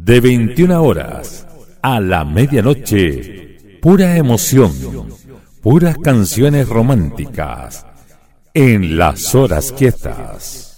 de 21 horas a la medianoche, pura emoción, puras canciones románticas en las horas quietas.